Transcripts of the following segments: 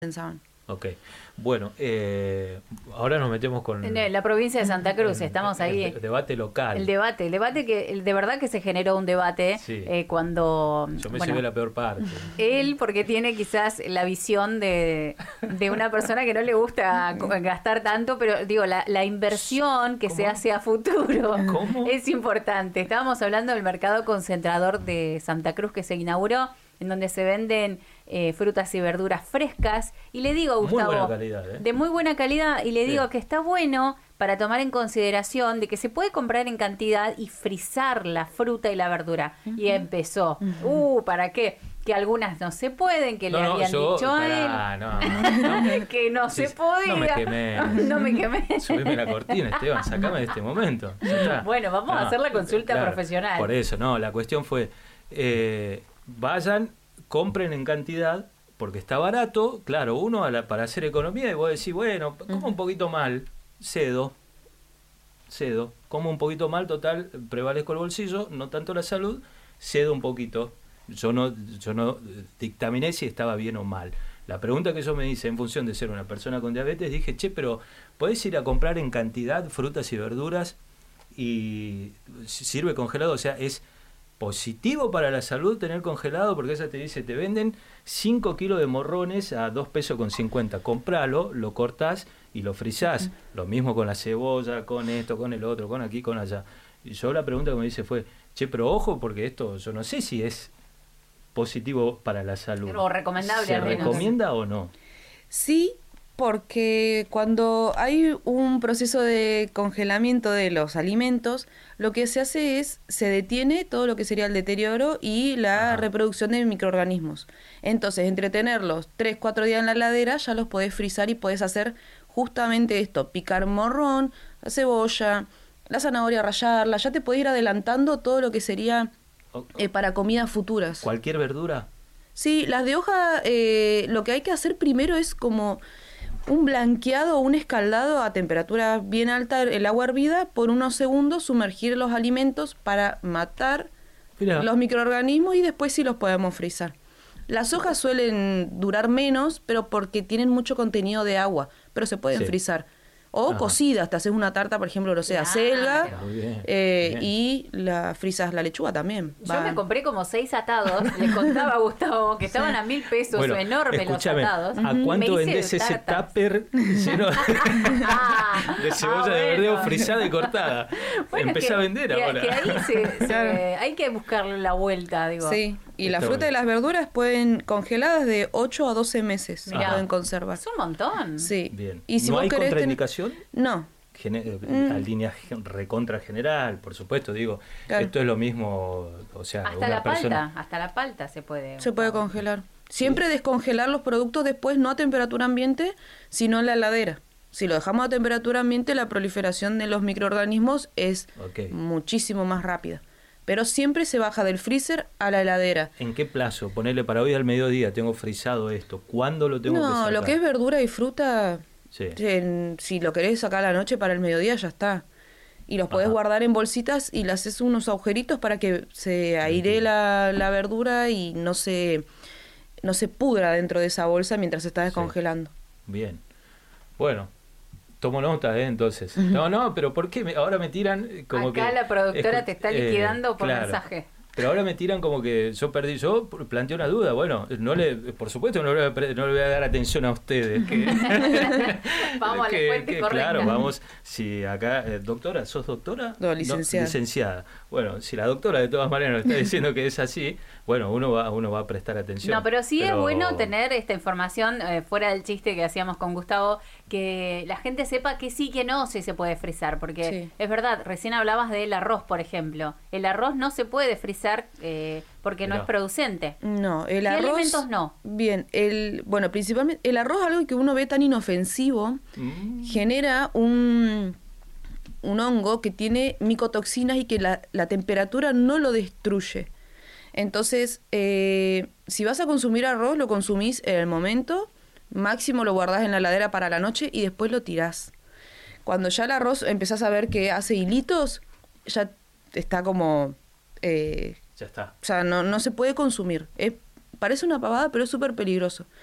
pensaban. Ok, bueno, ahora nos metemos con... En la provincia de Santa Cruz, estamos ahí. El debate local. El debate de verdad que se generó un debate sí. Cuando... Yo me llevé la peor parte. Él, porque tiene quizás la visión de una persona que no le gusta gastar tanto, pero digo, la inversión que se hace a futuro es importante. Estábamos hablando del mercado concentrador de Santa Cruz que se inauguró, en donde se venden frutas y verduras frescas, y le digo a Gustavo, muy buena calidad, de muy buena calidad, y le digo que está bueno para tomar en consideración de que se puede comprar en cantidad y frizar la fruta y la verdura. Y empezó, ¿para qué? Que algunas no se pueden, que le habían dicho a él, que no se podía. No me quemé. Subime la cortina, Esteban, sacame de este momento. Bueno, vamos a hacer la consulta profesional. Por eso, la cuestión fue, vayan, compren en cantidad, porque está barato, claro, uno para hacer economía, y vos decís, bueno, como un poquito mal, cedo, como un poquito mal, total, prevalezco el bolsillo, no tanto la salud, cedo un poquito. Yo no dictaminé si estaba bien o mal. La pregunta que yo me hice en función de ser una persona con diabetes, dije, pero ¿podés ir a comprar en cantidad frutas y verduras y sirve congelado? O sea, es positivo para la salud tener congelado, porque ella te dice, te venden 5 kilos de morrones a 2 pesos con 50, compralo, lo cortás y lo frizás. Lo mismo con la cebolla, con esto, con el otro, con aquí, con allá. Y yo la pregunta que me hice fue, pero ojo, porque esto yo no sé si es positivo para la salud. O recomendable. ¿Se recomienda o no? Sí, porque cuando hay un proceso de congelamiento de los alimentos, lo que se hace es, se detiene todo lo que sería el deterioro y la reproducción de microorganismos. Entonces, entre tenerlos 3-4 días en la heladera, ya los podés frizar y podés hacer justamente esto, picar morrón, la cebolla, la zanahoria, rallarla, ya te podés ir adelantando todo lo que sería para comidas futuras. ¿Cualquier verdura? Sí, las de hoja, lo que hay que hacer primero es como un blanqueado o un escaldado a temperatura bien alta, el agua hervida, por unos segundos sumergir los alimentos para matar los microorganismos y después sí los podemos frizar. Las hojas suelen durar menos, pero porque tienen mucho contenido de agua, pero se pueden frizar. O cocidas, te haces una tarta, por ejemplo, no sé, acelga, y la frizas la lechuga también. Yo me compré como 6 atados, les contaba a Gustavo que estaban a 1.000 pesos, enormes los atados. ¿A cuánto vendés ese tupper lleno de cebolla de verdeo frizada y cortada? Empecé a vender ahora. Que ahí hay que buscarle la vuelta, digo. Sí, y la fruta y las verduras pueden congeladas de 8 a 12 meses, se pueden conservar. Es un montón. Sí. Bien. Y si ¿No vos hay contraindicación? No. A línea recontra general, por supuesto, digo, esto es lo mismo, o sea, hasta la palta se puede congelar. Siempre descongelar los productos después, no a temperatura ambiente, sino en la heladera. Si lo dejamos a temperatura ambiente, la proliferación de los microorganismos es muchísimo más rápida. Pero siempre se baja del freezer a la heladera. ¿En qué plazo? Ponerle para hoy al mediodía, tengo frizado esto. ¿Cuándo lo tengo que sacar? No, lo que es verdura y fruta, si lo querés sacar a la noche para el mediodía, ya está. Y los podés guardar en bolsitas y le haces unos agujeritos para que se airee la verdura y no se pudra dentro de esa bolsa mientras se está descongelando. Bien. Bueno. Tomo nota, entonces. No, pero ¿por qué? Ahora me tiran como acá que... la productora te está liquidando por mensaje. Pero ahora me tiran como que yo planteé una duda. Bueno, por supuesto no le voy a dar atención a ustedes. Vamos a la fuente correcta. Claro, vamos. Si acá, doctora, ¿sos doctora? No, licenciada. Licenciada. Bueno, si la doctora de todas maneras nos está diciendo que es así, bueno, uno va a prestar atención. No, pero es bueno tener esta información, fuera del chiste que hacíamos con Gustavo, que la gente sepa que sí, que no, si se puede frizar, porque es verdad, recién hablabas del arroz, por ejemplo. El arroz no se puede frizar porque no es producente. No, el arroz... arroz... alimentos no. Bien, principalmente el arroz, algo que uno ve tan inofensivo, genera un hongo que tiene micotoxinas y que la temperatura no lo destruye. Entonces, si vas a consumir arroz, lo consumís en el momento, máximo lo guardás en la heladera para la noche y después lo tirás. Cuando ya el arroz empezás a ver que hace hilitos, ya está como... ya está. O sea, no se puede consumir. Parece una pavada, pero es súper peligroso.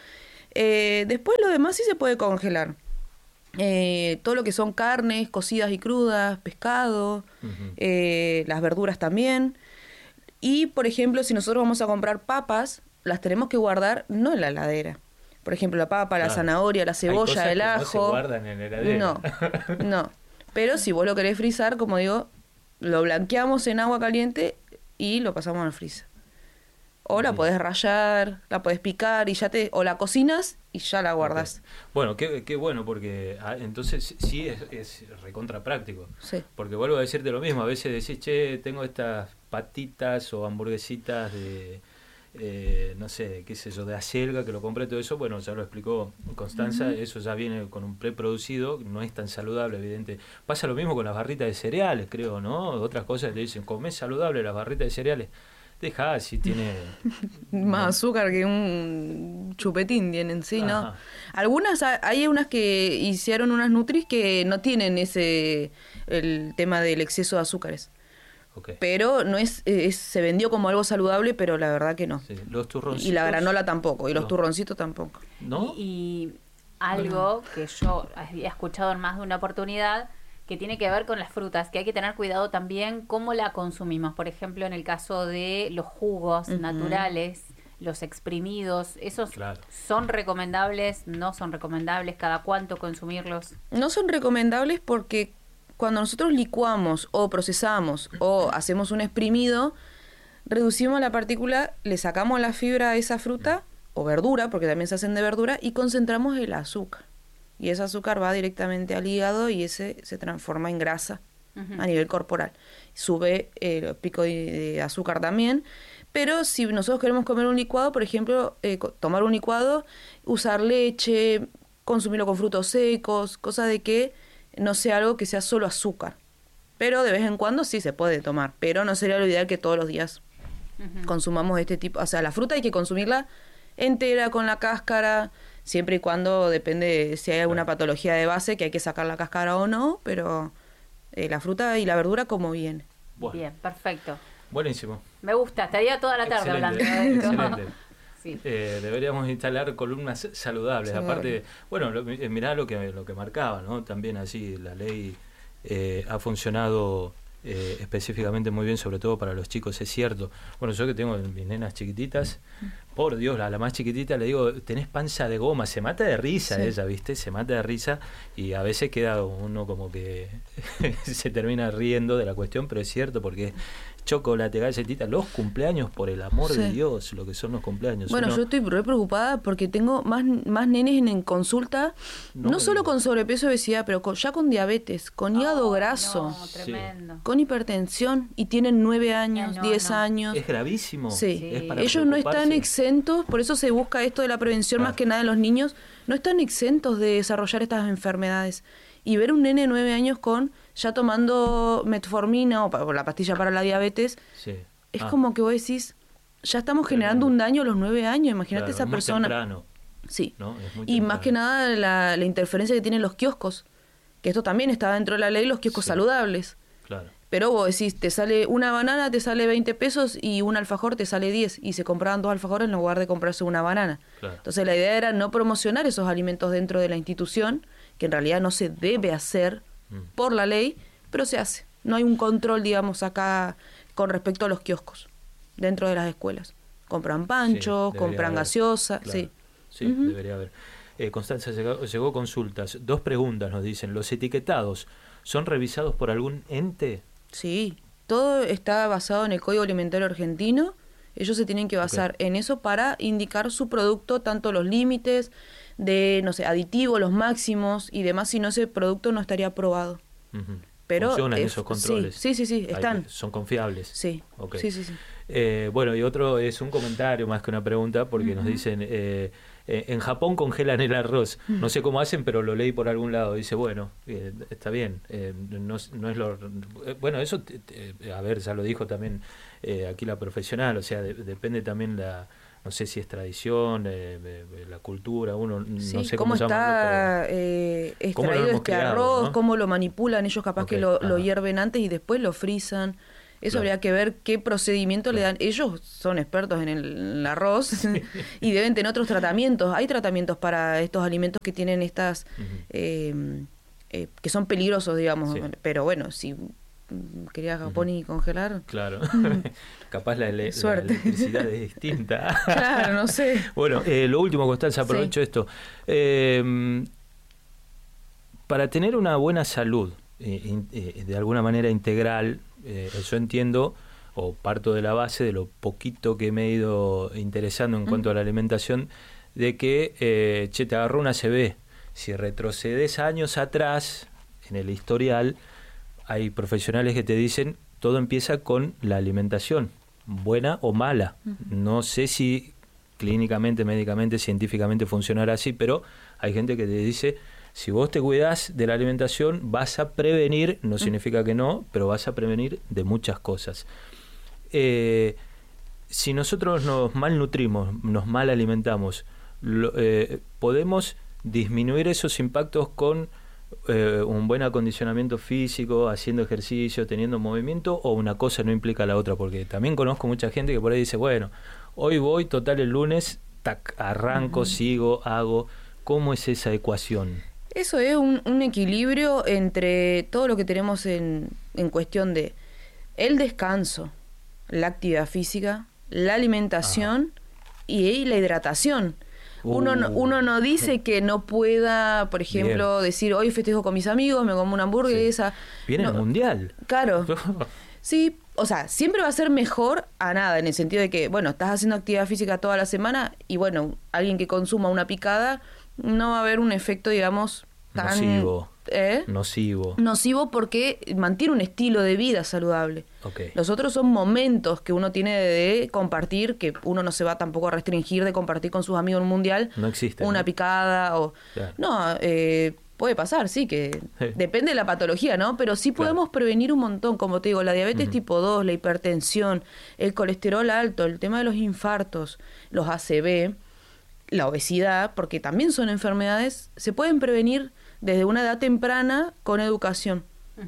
Después lo demás sí se puede congelar. Todo lo que son carnes cocidas y crudas, pescado, las verduras también. Y, por ejemplo, si nosotros vamos a comprar papas, las tenemos que guardar no en la heladera. Por ejemplo, la papa, la zanahoria, la cebolla, el ajo. No se guardan en la heladera. No. Pero si vos lo querés frizar, como digo, lo blanqueamos en agua caliente y lo pasamos al freezer. O la podés rallar, la podés picar y o la cocinas y ya la guardás. Okay. Bueno, qué bueno, porque entonces sí es recontra práctico. Sí. Porque vuelvo a decirte lo mismo, a veces decís, che, tengo estas patitas o hamburguesitas de, no sé, qué sé yo, de acelga, que lo compré, todo eso, bueno, ya lo explicó Constanza, eso ya viene con un preproducido, no es tan saludable, evidente. Pasa lo mismo con las barritas de cereales, creo, ¿no? Otras cosas le dicen, comés saludable las barritas de cereales. Deja, si tiene... Más azúcar que un chupetín tienen, sí, ¿no? Algunas, hay unas que hicieron unas Nutris que no tienen el tema del exceso de azúcares. Okay. Pero no se vendió como algo saludable, pero la verdad que no. Sí. Los turroncitos... Y la granola tampoco, y los turroncitos tampoco. ¿No? Y algo que yo había escuchado en más de una oportunidad, que tiene que ver con las frutas, que hay que tener cuidado también cómo la consumimos. Por ejemplo, en el caso de los jugos naturales, los exprimidos, ¿esos son recomendables, no son recomendables? ¿Cada cuánto consumirlos? No son recomendables porque cuando nosotros licuamos o procesamos o hacemos un exprimido, reducimos la partícula, le sacamos la fibra a esa fruta o verdura, porque también se hacen de verdura, y concentramos el azúcar. Y ese azúcar va directamente al hígado y ese se transforma en grasa a nivel corporal. Sube el pico de azúcar también. Pero si nosotros queremos comer un licuado, por ejemplo, tomar un licuado, usar leche, consumirlo con frutos secos, cosa de que no sea algo que sea solo azúcar. Pero de vez en cuando sí se puede tomar. Pero no sería lo ideal que todos los días consumamos este tipo. O sea, la fruta hay que consumirla entera, con la cáscara, siempre y cuando depende si hay alguna patología de base que hay que sacar la cáscara o no, pero la fruta y la verdura como viene. Bueno. Bien, perfecto. Buenísimo. Me gusta, estaría toda la tarde hablando de esto. Excelente. Sí. Deberíamos instalar columnas saludables. Aparte, bueno, mirá lo que marcaba, ¿no? También así la ley ha funcionado específicamente muy bien, sobre todo para los chicos, es cierto. Bueno, yo que tengo mis nenas chiquititas, por Dios, a la más chiquitita le digo, tenés panza de goma, se mata de risa ella, ¿viste? Se mata de risa y a veces queda uno como que se termina riendo de la cuestión, pero es cierto porque chocolate, galletita, los cumpleaños, por el amor de Dios, lo que son los cumpleaños. Bueno, yo estoy re preocupada porque tengo más nenes en consulta, no solo con sobrepeso y obesidad, pero ya con diabetes, con hígado graso, con hipertensión, y tienen 9 años, 10 años. Es gravísimo. Sí, ellos no están exentos, por eso se busca esto de la prevención más que nada en los niños, no están exentos de desarrollar estas enfermedades. Y ver un nene de 9 años ya tomando metformina o la pastilla para la diabetes, es como que vos decís, ya estamos generando un daño a los 9 años, imagínate esa persona. Temprano. Sí, ¿no? Y más que nada la interferencia que tienen los kioscos, que esto también está dentro de la ley, los kioscos saludables. Claro. Pero vos decís, te sale una banana, te sale 20 pesos y un alfajor te sale 10, y se compraban 2 alfajores en lugar de comprarse una banana. Claro. Entonces la idea era no promocionar esos alimentos dentro de la institución, que en realidad no se debe hacer por la ley, pero se hace. No hay un control, digamos, acá con respecto a los kioscos dentro de las escuelas. Compran panchos, compran gaseosa, claro. Sí, debería haber. Constanza, llegó consultas. 2 preguntas nos dicen. ¿Los etiquetados son revisados por algún ente? Sí, todo está basado en el Código Alimentario Argentino. Ellos se tienen que basar en eso para indicar su producto, tanto los límites de, no sé, aditivos, los máximos y demás, si no, ese producto no estaría aprobado. Pero funcionan esos controles. Sí, están. Son confiables. Sí. Okay. Sí. Bueno, y otro es un comentario más que una pregunta, porque nos dicen, en Japón congelan el arroz. No sé cómo hacen, pero lo leí por algún lado. Dice, bueno, está bien. No es lo... Bueno, eso, a ver, ya lo dijo también aquí la profesional, o sea, depende también no sé si es tradición, la cultura, uno no sé cómo está extraído este arroz, ¿no? Cómo lo manipulan ellos, capaz que lo hierven antes y después lo frisan. Eso habría que ver qué procedimiento le dan. Ellos son expertos en el arroz y deben tener otros tratamientos. Hay tratamientos para estos alimentos que tienen estas... que son peligrosos, digamos. Pero bueno, si quería Japón y congelar... Claro. Capaz la electricidad es distinta. Claro, no sé. Bueno, lo último, Constanza, aprovecho esto. Para tener una buena salud, de alguna manera integral, yo entiendo, o parto de la base de lo poquito que me he ido interesando en cuanto a la alimentación, de que, te agarró una ACV. Si retrocedes años atrás en el historial, hay profesionales que te dicen todo empieza con la alimentación, buena o mala. No sé si clínicamente, médicamente, científicamente funcionará así, pero hay gente que te dice, si vos te cuidás de la alimentación, vas a prevenir, no significa que no, pero vas a prevenir de muchas cosas. Si nosotros nos malnutrimos, nos mal alimentamos, podemos disminuir esos impactos con un buen acondicionamiento físico, haciendo ejercicio, teniendo movimiento, o una cosa no implica la otra, porque también conozco mucha gente que por ahí dice, bueno, hoy voy, total el lunes, arranco, sigo, hago. ¿Cómo es esa ecuación? Eso es un equilibrio entre todo lo que tenemos en cuestión de el descanso, la actividad física, la alimentación y la hidratación. Uno no dice que no pueda, por ejemplo, decir, hoy festejo con mis amigos, me como una hamburguesa. Viene el mundial. Claro. Sí, o sea, siempre va a ser mejor a nada, en el sentido de que, bueno, estás haciendo actividad física toda la semana y, bueno, alguien que consuma una picada no va a haber un efecto, digamos, tan... Nocivo porque mantiene un estilo de vida saludable. Los otros son momentos que uno tiene de compartir, que uno no se va tampoco a restringir de compartir con sus amigos en un mundial. No existe. Una picada o... Claro. No, puede pasar, sí, que depende de la patología, ¿no? Pero sí podemos prevenir un montón, como te digo, la diabetes tipo 2, la hipertensión, el colesterol alto, el tema de los infartos, los ACV, la obesidad, porque también son enfermedades, se pueden prevenir desde una edad temprana con educación.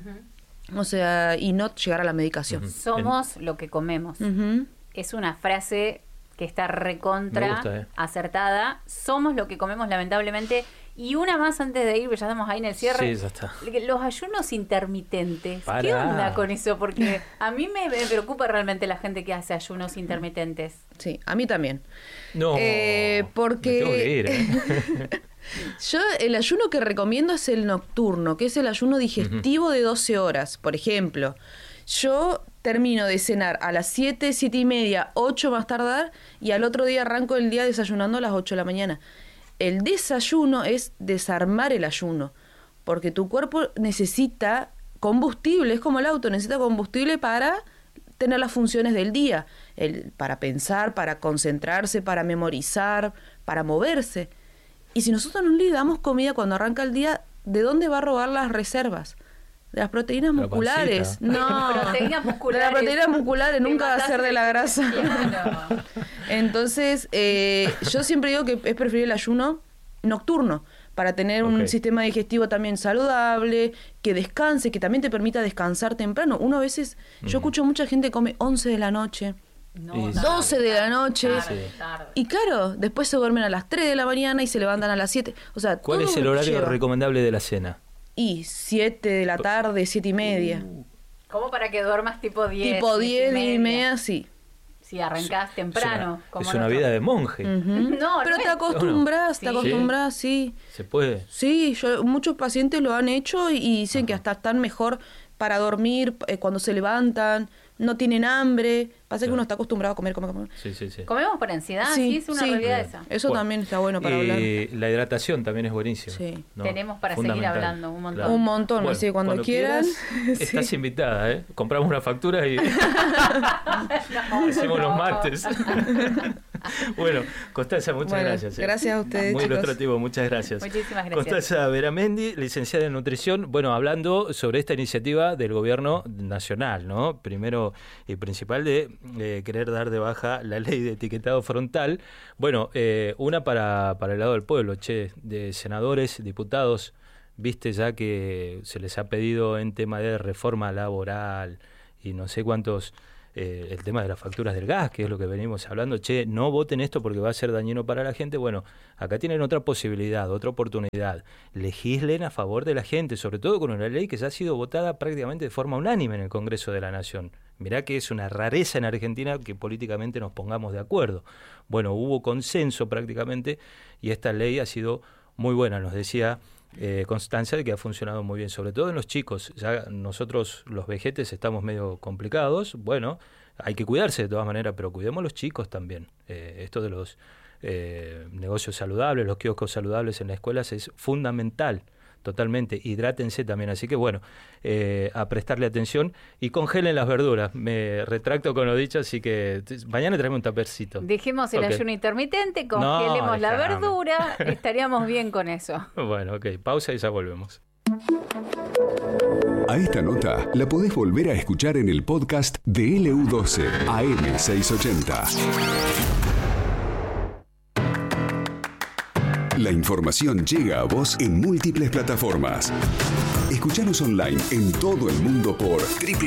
O sea, y no llegar a la medicación. Somos lo que comemos. Es una frase que está recontra acertada. Somos lo que comemos, lamentablemente. Y una más antes de ir, porque ya estamos ahí en el cierre. Sí, ya está. Los ayunos intermitentes. ¿Qué onda con eso? Porque a mí me preocupa realmente la gente que hace ayunos intermitentes. Sí, a mí también. No, porque... me tengo que ir, Yo el ayuno que recomiendo es el nocturno, que es el ayuno digestivo de 12 horas. Por ejemplo, yo termino de cenar a las 7, 7 y media, 8 más tardar, y al otro día arranco el día desayunando a las 8 de la mañana. El desayuno es desarmar el ayuno, porque tu cuerpo necesita combustible, es como el auto, necesita combustible para tener las funciones del día, para pensar, para concentrarse, para memorizar, para moverse. Y si nosotros no le damos comida cuando arranca el día, ¿de dónde va a robar las reservas? De las proteínas musculares. No, proteínas musculares. De las proteínas musculares, nunca va a ser de la grasa. Claro. Entonces, yo siempre digo que es preferible el ayuno nocturno, para tener un sistema digestivo también saludable, que descanse, que también te permita descansar temprano. Uno a veces, yo escucho mucha gente que come 11 de la noche, 12 de la noche, y claro, después se duermen a las 3 de la mañana y se levantan a las 7. O sea, ¿cuál es el horario recomendable de la cena? Y 7 de la tarde, 7 y media. ¿Cómo para que duermas tipo 10? Tipo 10, 10 y media, sí. Si arrancás temprano. Es una vida de monje. No, pero te acostumbras, sí. ¿Se puede? Sí, muchos pacientes lo han hecho y dicen que hasta están mejor para dormir cuando se levantan, no tienen hambre. Pasa que uno está acostumbrado a comer. Sí. Comemos por ansiedad, sí, es una realidad esa. Eso también está bueno para hablar. La hidratación también es buenísima. Sí. ¿No? Tenemos para seguir hablando un montón. Claro. Un montón, bueno, así cuando quieran. Estás invitada, ¿eh? Compramos una factura y hacemos los martes. Bueno, Constanza, muchas gracias. Gracias a ustedes, muy chicos. ilustrativo, muchas gracias. Muchísimas gracias. Constanza Beramendi, licenciada en nutrición, bueno, hablando sobre esta iniciativa del gobierno nacional, ¿no? Primero y principal de querer dar de baja la ley de etiquetado frontal. Bueno, una para el lado del pueblo, de senadores, diputados, viste ya que se les ha pedido en tema de reforma laboral y no sé cuántos, el tema de las facturas del gas, que es lo que venimos hablando, no voten esto porque va a ser dañino para la gente. Bueno, acá tienen otra posibilidad, otra oportunidad. Legislen a favor de la gente, sobre todo con una ley que ya ha sido votada prácticamente de forma unánime en el Congreso de la Nación. Mirá que es una rareza en Argentina que políticamente nos pongamos de acuerdo. Bueno, hubo consenso prácticamente y esta ley ha sido muy buena, nos decía Constancia, de que ha funcionado muy bien, sobre todo en los chicos. Ya nosotros los vejetes estamos medio complicados, bueno, hay que cuidarse de todas maneras, pero cuidemos los chicos también. Esto de los negocios saludables, los kioscos saludables en las escuelas es fundamental. Totalmente, hidrátense también, así que bueno, a prestarle atención y congelen las verduras. Me retracto con lo dicho, así que mañana traemos un tapercito. Dejemos el ayuno intermitente, congelemos la verdura, estaríamos bien con eso. Bueno, ok, pausa y ya volvemos. A esta nota la podés volver a escuchar en el podcast de LU12 AM680. La información llega a vos en múltiples plataformas. Escuchanos online en todo el mundo por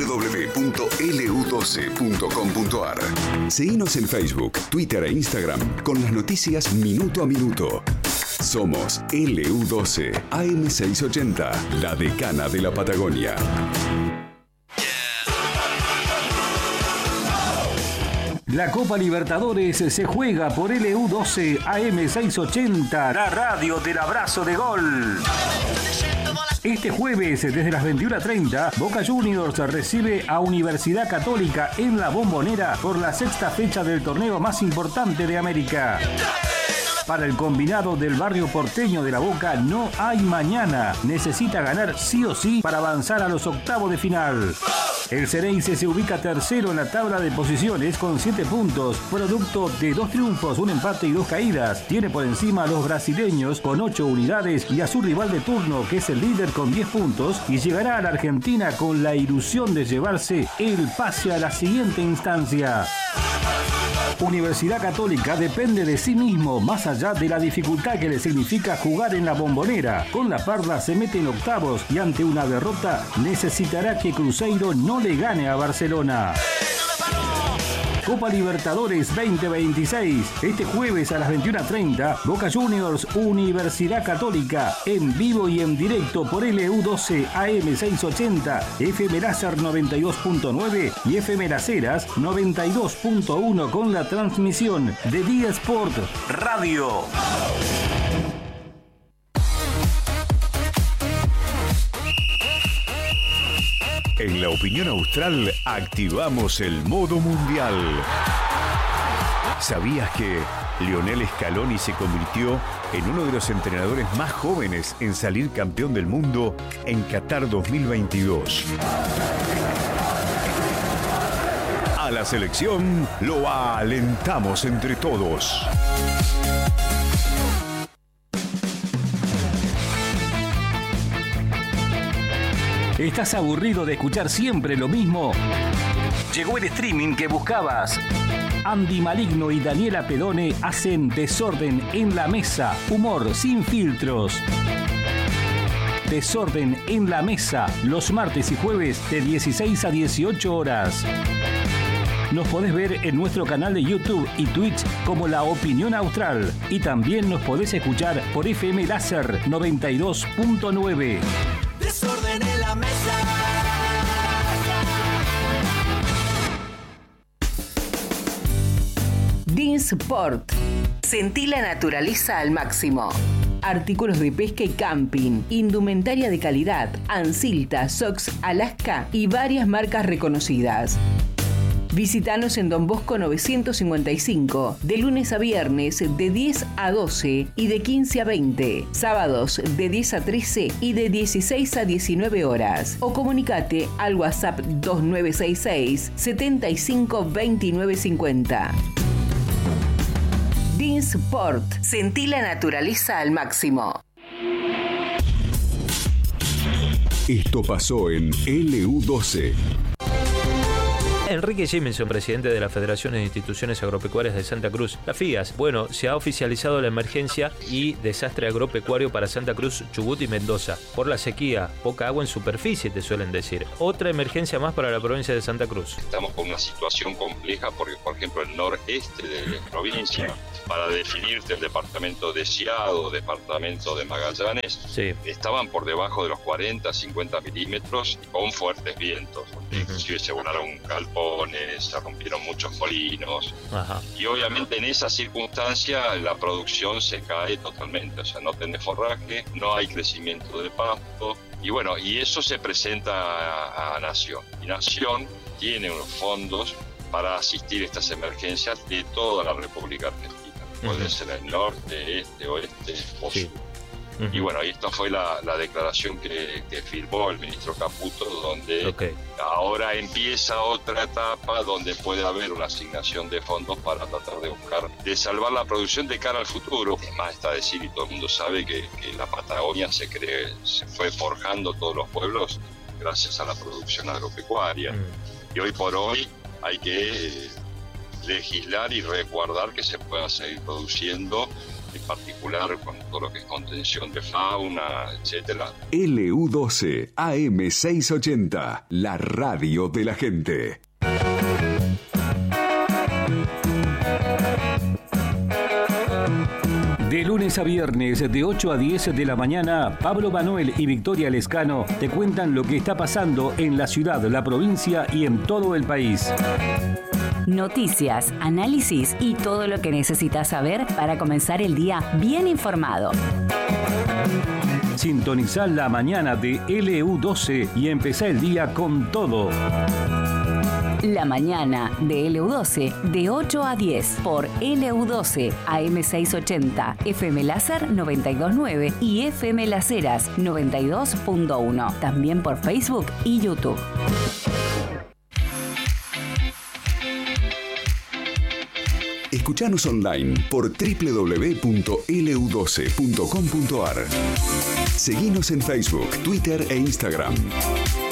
www.lu12.com.ar. Seguinos en Facebook, Twitter e Instagram con las noticias minuto a minuto. Somos LU12 AM680, la decana de la Patagonia. La Copa Libertadores se juega por LU12 AM680, la radio del abrazo de gol. Este jueves, desde las 21:30, Boca Juniors recibe a Universidad Católica en La Bombonera por la sexta fecha del torneo más importante de América. Para el combinado del barrio porteño de La Boca no hay mañana. Necesita ganar sí o sí para avanzar a los octavos de final. El Xereyce se ubica tercero en la tabla de posiciones con 7 puntos, producto de 2 triunfos, un empate y 2 caídas. Tiene por encima a los brasileños con 8 unidades y a su rival de turno, que es el líder con 10 puntos, y llegará a la Argentina con la ilusión de llevarse el pase a la siguiente instancia. Universidad Católica depende de sí mismo, más allá de la dificultad que le significa jugar en La Bombonera. Con la Parda se mete en octavos y ante una derrota necesitará que Cruzeiro no le gane a Barcelona. Copa Libertadores 2026. Este jueves a las 21:30, Boca Juniors, Universidad Católica, en vivo y en directo por LU12 AM680, FM Láser 92.9 y FM Las Heras 92.1 con la transmisión de Día Sport Radio. En La Opinión Austral activamos el modo mundial. ¿Sabías que Lionel Scaloni se convirtió en uno de los entrenadores más jóvenes en salir campeón del mundo en Qatar 2022? A la selección lo alentamos entre todos. ¿Estás aburrido de escuchar siempre lo mismo? Llegó el streaming que buscabas. Andy Maligno y Daniela Pedone hacen Desorden en la Mesa. Humor sin filtros. Desorden en la Mesa, los martes y jueves de 16 a 18 horas. Nos podés ver en nuestro canal de YouTube y Twitch como La Opinión Austral. Y también nos podés escuchar por FM Láser 92.9. Desorden en la mesa. Dinsport. Sentí la naturaleza al máximo. Artículos de pesca y camping, indumentaria de calidad, Ansilta, Sox, Alaska y varias marcas reconocidas. Visítanos en Don Bosco 955, de lunes a viernes de 10 a 12 y de 15 a 20, sábados de 10 a 13 y de 16 a 19 horas. O comunicate al WhatsApp 2966 75 29 50. Dinsport. Sentí la naturaleza al máximo. Esto pasó en LU12. Enrique Jiminson, presidente de la Federación de Instituciones Agropecuarias de Santa Cruz, la FIAS. Bueno, se ha oficializado la emergencia y desastre agropecuario para Santa Cruz, Chubut y Mendoza. Por la sequía, poca agua en superficie, te suelen decir. Otra emergencia más para la provincia de Santa Cruz. Estamos con una situación compleja porque, por ejemplo, el noreste de la provincia, para definirte el departamento de Ciado, departamento de Magallanes, estaban por debajo de los 40, 50 milímetros con fuertes vientos. Inclusive se volaron galpones, se rompieron muchos molinos. Y obviamente en esa circunstancia la producción se cae totalmente. O sea, no tenés forraje, no hay crecimiento del pasto. Y bueno, y eso se presenta a Nación. Y Nación tiene unos fondos para asistir a estas emergencias de toda la República Argentina. Puede ser el norte, este, oeste o sur. Y bueno, y esta fue la declaración que firmó el ministro Caputo, donde ahora empieza otra etapa donde puede haber una asignación de fondos para tratar de buscar, de salvar la producción de cara al futuro. Es más, está decir, y todo el mundo sabe que la Patagonia se fue forjando todos los pueblos gracias a la producción agropecuaria. Y hoy por hoy hay que legislar y resguardar que se pueda seguir produciendo, en particular con todo lo que es contención de fauna, etcétera. LU12 AM680, la radio de la gente. De lunes a viernes, de 8 a 10 de la mañana, Pablo Manuel y Victoria Lescano te cuentan lo que está pasando en la ciudad, la provincia y en todo el país. Noticias, análisis y todo lo que necesitas saber para comenzar el día bien informado. Sintonizá la mañana de LU12 y empezá el día con todo. La mañana de LU12 de 8 a 10 por LU12 AM680, FM Láser 92.9 y FM Las Heras 92.1. También por Facebook y YouTube. Escuchanos online por www.lu12.com.ar. Seguinos en Facebook, Twitter e Instagram.